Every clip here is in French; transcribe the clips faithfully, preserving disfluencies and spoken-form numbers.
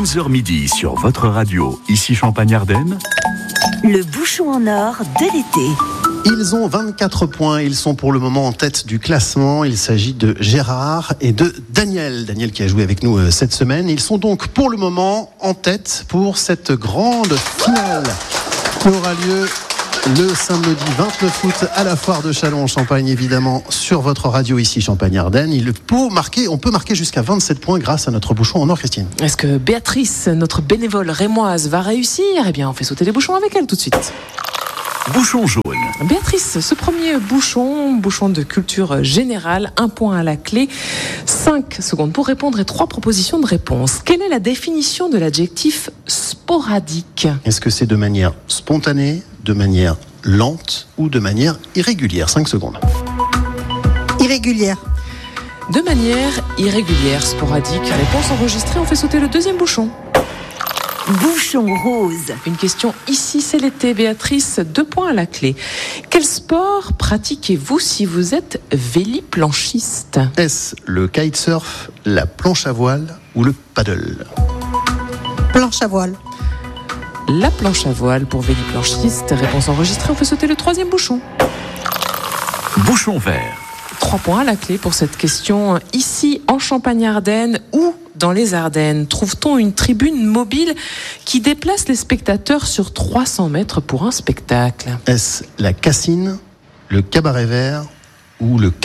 onze heures midi sur votre radio, ici Champagne-Ardenne. Le bouchon en or de l'été. Ils ont vingt-quatre points, ils sont pour le moment en tête du classement. Il s'agit de Gérard et de Daniel. Daniel qui a joué avec nous cette semaine. Ils sont donc pour le moment en tête pour cette grande finale qui aura lieu le samedi vingt-neuf août à la foire de Châlons en Champagne, évidemment, sur votre radio ici Champagne-Ardenne. Il peut marquer, on peut marquer jusqu'à vingt-sept points grâce à notre bouchon en or, Christine. Est-ce que Béatrice, notre bénévole rémoise, va réussir ? Eh bien, on fait sauter les bouchons avec elle tout de suite. Bouchon jaune. Béatrice, ce premier bouchon, bouchon de culture générale, un point à la clé, cinq secondes pour répondre et trois propositions de réponse. Quelle est la définition de l'adjectif sporadique ? Est-ce que c'est de manière spontanée, de manière lente ou de manière irrégulière ? cinq secondes. Irrégulière. De manière irrégulière, sporadique. Réponse enregistrée, on fait sauter le deuxième bouchon. Bouchon rose. Une question ici, c'est l'été. Béatrice, deux points à la clé. Quel sport pratiquez-vous si vous êtes véliplanchiste ? Est-ce le kitesurf, la planche à voile ou le paddle ? Planche à voile. La planche à voile pour véliplanchiste. Réponse enregistrée, on fait sauter le troisième bouchon. Bouchon vert. Trois points à la clé pour cette question. Ici, en Champagne-Ardenne, où dans les Ardennes, trouve-t-on une tribune mobile qui déplace les spectateurs sur trois cents mètres pour un spectacle ? Est-ce la Cassine, le Cabaret Vert ou le K ?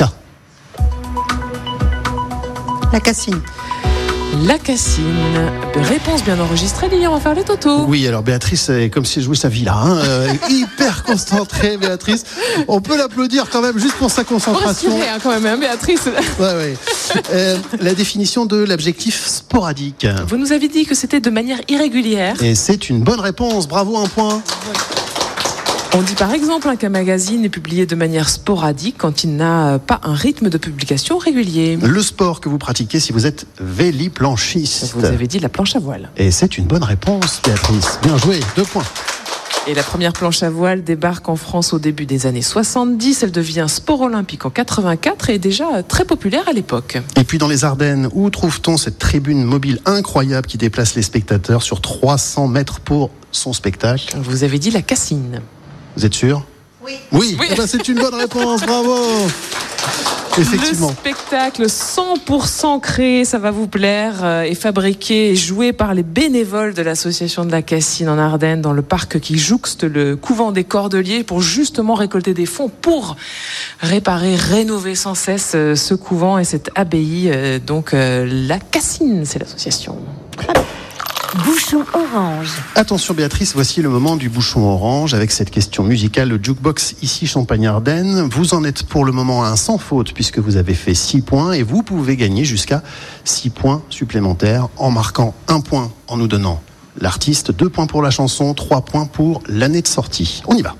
La Cassine. La Cassine. Réponse bien enregistrée, Lily, on va faire les totos. Oui, alors Béatrice est comme si elle jouait sa vie là, hein, euh, hyper concentrée, Béatrice. On peut l'applaudir quand même juste pour sa concentration. Pour respirer, hein, quand même, hein, Béatrice. Ouais, ouais. Euh, la définition de l'adjectif sporadique. Vous nous avez dit que c'était de manière irrégulière. Et c'est une bonne réponse, bravo, un point. On dit par exemple qu'un magazine est publié de manière sporadique quand il n'a pas un rythme de publication régulier. Le sport que vous pratiquez si vous êtes véliplanchiste. Vous avez dit la planche à voile. Et c'est une bonne réponse, Béatrice. Bien joué, deux points. Et la première planche à voile débarque en France au début des années soixante-dix. Elle devient sport olympique en quatre-vingt-quatre et est déjà très populaire à l'époque. Et puis dans les Ardennes, où trouve-t-on cette tribune mobile incroyable qui déplace les spectateurs sur trois cents mètres pour son spectacle ? Vous avez dit la Cassine. Vous êtes sûr ? Oui. Oui, Oui. Eh ben, c'est une bonne réponse, bravo. Effectivement. Le spectacle cent pour cent créé, ça va vous plaire, euh, est fabriqué et joué par les bénévoles de l'association de la Cassine en Ardennes, dans le parc qui jouxte le couvent des Cordeliers, pour justement récolter des fonds pour réparer, rénover sans cesse euh, ce couvent et cette abbaye. Euh, donc euh, la Cassine, c'est l'association. Bouchon orange. Attention Béatrice, voici le moment du bouchon orange avec cette question musicale, le jukebox ici Champagne-Ardenne. Vous en êtes pour le moment à un sans faute puisque vous avez fait six points et vous pouvez gagner jusqu'à six points supplémentaires en marquant un point en nous donnant l'artiste, deux points pour la chanson, trois points pour l'année de sortie. On y va.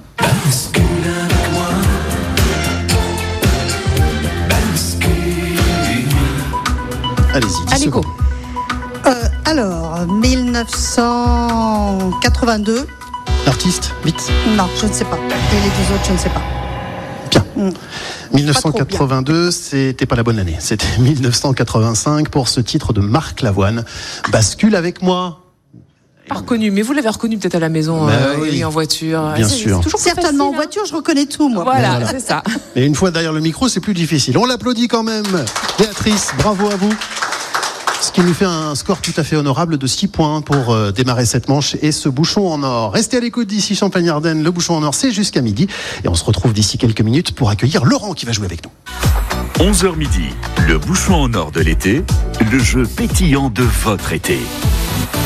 Allez-y, dix Allez, go. secondes. Euh, alors, dix-neuf cent quatre-vingt-deux. L'artiste, vite. Non, je ne sais pas. Et les deux autres, je ne sais pas. Bien. Mm. dix-neuf cent quatre-vingt-deux, c'était pas la bonne année. C'était dix-neuf cent quatre-vingt-cinq pour ce titre de Marc Lavoine. Bascule avec moi. Pas reconnu, mais vous l'avez reconnu peut-être à la maison, Bah euh, oui. et en voiture. Bien c'est, sûr. C'est toujours plus Certainement en facile, hein. voiture, je reconnais tout, moi. Voilà, Voilà. c'est ça. Et une fois derrière le micro, c'est plus difficile. On l'applaudit quand même. Béatrice, bravo à vous. Ce qui nous fait un score tout à fait honorable de six points pour euh, démarrer cette manche et ce bouchon en or. Restez à l'écoute d'ici Champagne-Ardenne. Le bouchon en or, c'est jusqu'à midi. Et on se retrouve d'ici quelques minutes pour accueillir Laurent qui va jouer avec nous. onze heures midi, le bouchon en or de l'été, le jeu pétillant de votre été.